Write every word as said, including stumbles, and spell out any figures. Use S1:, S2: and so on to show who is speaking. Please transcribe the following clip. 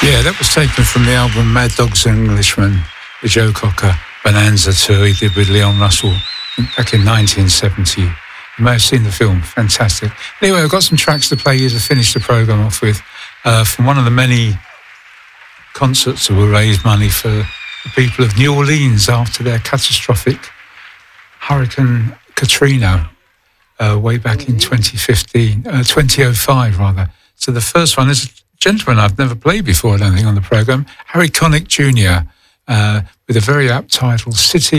S1: Yeah, that was taken from the album Mad Dogs and Englishmen, the Joe Cocker Bonanza tour he did with Leon Russell back in nineteen seventy. You may have seen the film, fantastic. Anyway, I've got some tracks to play you to finish the programme off with uh, from one of the many concerts that will raise money for the people of New Orleans after their catastrophic Hurricane Katrina uh, way back in twenty fifteen, uh, twenty oh five rather. So the first one is a gentleman I've never played before, I don't think, on the programme, Harry Connick Junior, uh, with a very apt title, City